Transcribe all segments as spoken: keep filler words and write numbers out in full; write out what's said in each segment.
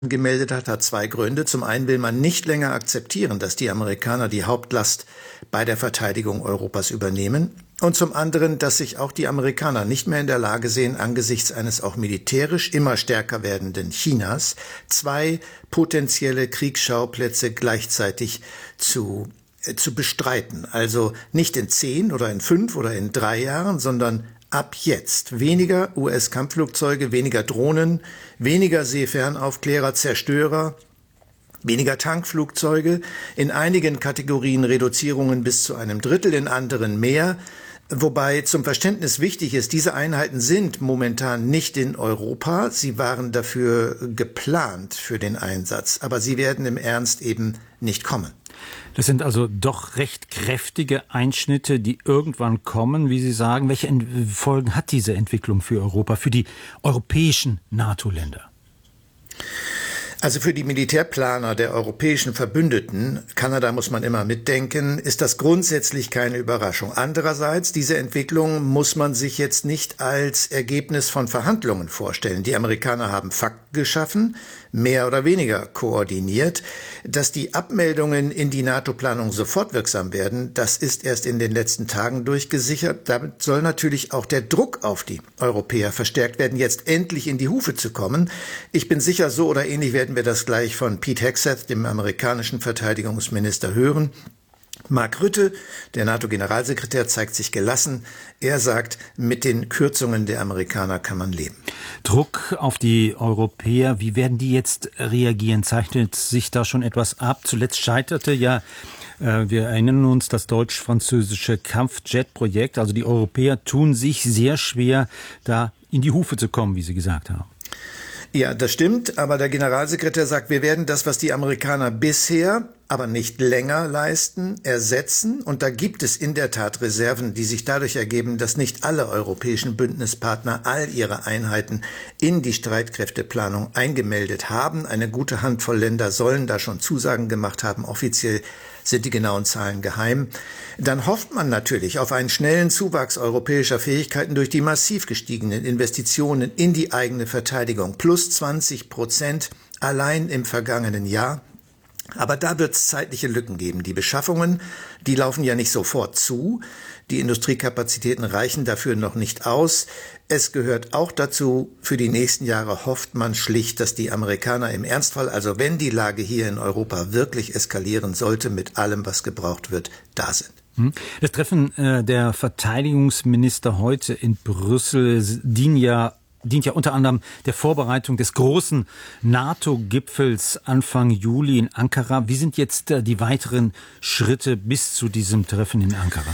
gemeldet hat, hat zwei Gründe. Zum einen will man nicht länger akzeptieren, dass die Amerikaner die Hauptlast bei der Verteidigung Europas übernehmen. Und zum anderen, dass sich auch die Amerikaner nicht mehr in der Lage sehen, angesichts eines auch militärisch immer stärker werdenden Chinas zwei potenzielle Kriegsschauplätze gleichzeitig zu, äh, zu bestreiten. Also nicht in zehn oder in fünf oder in drei Jahren, sondern ab jetzt weniger U S-Kampfflugzeuge, weniger Drohnen, weniger Seefernaufklärer, Zerstörer, weniger Tankflugzeuge, in einigen Kategorien Reduzierungen bis zu einem Drittel, in anderen mehr. Wobei zum Verständnis wichtig ist, diese Einheiten sind momentan nicht in Europa. Sie waren dafür geplant für den Einsatz, aber sie werden im Ernst eben nicht kommen. Das sind also doch recht kräftige Einschnitte, die irgendwann kommen, wie Sie sagen. Welche Folgen hat diese Entwicklung für Europa, für die europäischen NATO-Länder? Also für die Militärplaner der europäischen Verbündeten, Kanada muss man immer mitdenken, ist das grundsätzlich keine Überraschung. Andererseits, diese Entwicklung muss man sich jetzt nicht als Ergebnis von Verhandlungen vorstellen. Die Amerikaner haben Fakten geschaffen, mehr oder weniger koordiniert. Dass die Abmeldungen in die NATO-Planung sofort wirksam werden, das ist erst in den letzten Tagen durchgesichert. Damit soll natürlich auch der Druck auf die Europäer verstärkt werden, jetzt endlich in die Hufe zu kommen. Ich bin sicher, so oder ähnlich werden wir das gleich von Pete Hegseth, dem amerikanischen Verteidigungsminister, hören. Mark Rutte, der NATO-Generalsekretär, zeigt sich gelassen. Er sagt, mit den Kürzungen der Amerikaner kann man leben. Druck auf die Europäer, wie werden die jetzt reagieren? Zeichnet sich da schon etwas ab? Zuletzt scheiterte ja, äh, wir erinnern uns, das deutsch-französische Kampfjet-Projekt. Also die Europäer tun sich sehr schwer, da in die Hufe zu kommen, wie Sie gesagt haben. Ja, das stimmt, aber der Generalsekretär sagt, wir werden das, was die Amerikaner bisher, aber nicht länger leisten, ersetzen. Und da gibt es in der Tat Reserven, die sich dadurch ergeben, dass nicht alle europäischen Bündnispartner all ihre Einheiten in die Streitkräfteplanung eingemeldet haben. Eine gute Handvoll Länder sollen da schon Zusagen gemacht haben. Offiziell sind die genauen Zahlen geheim. Dann hofft man natürlich auf einen schnellen Zuwachs europäischer Fähigkeiten durch die massiv gestiegenen Investitionen in die eigene Verteidigung. Plus zwanzig Prozent allein im vergangenen Jahr. Aber da wird es zeitliche Lücken geben. Die Beschaffungen, die laufen ja nicht sofort zu. Die Industriekapazitäten reichen dafür noch nicht aus. Es gehört auch dazu, für die nächsten Jahre hofft man schlicht, dass die Amerikaner im Ernstfall, also wenn die Lage hier in Europa wirklich eskalieren sollte, mit allem, was gebraucht wird, da sind. Das Treffen äh, der Verteidigungsminister heute in Brüssel dient ja dient ja unter anderem der Vorbereitung des großen NATO-Gipfels Anfang Juli in Ankara. Wie sind jetzt äh, die weiteren Schritte bis zu diesem Treffen in Ankara?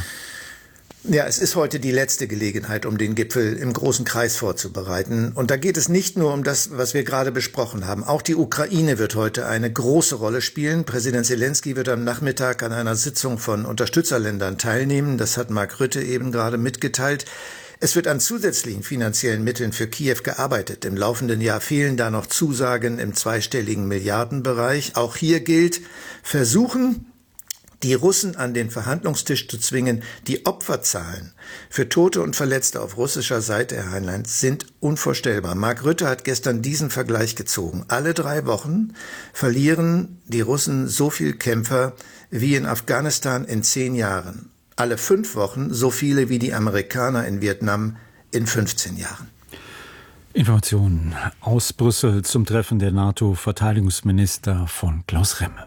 Ja, es ist heute die letzte Gelegenheit, um den Gipfel im großen Kreis vorzubereiten. Und da geht es nicht nur um das, was wir gerade besprochen haben. Auch die Ukraine wird heute eine große Rolle spielen. Präsident Zelensky wird am Nachmittag an einer Sitzung von Unterstützerländern teilnehmen. Das hat Mark Rutte eben gerade mitgeteilt. Es wird an zusätzlichen finanziellen Mitteln für Kiew gearbeitet. Im laufenden Jahr fehlen da noch Zusagen im zweistelligen Milliardenbereich. Auch hier gilt, versuchen, die Russen an den Verhandlungstisch zu zwingen. Die Opferzahlen für Tote und Verletzte auf russischer Seite, Herr Heinlein, sind unvorstellbar. Mark Rutte hat gestern diesen Vergleich gezogen. Alle drei Wochen verlieren die Russen so viel Kämpfer wie in Afghanistan in zehn Jahren. Alle fünf Wochen so viele wie die Amerikaner in Vietnam in fünfzehn Jahren. Informationen aus Brüssel zum Treffen der NATO-Verteidigungsminister von Klaus Remme.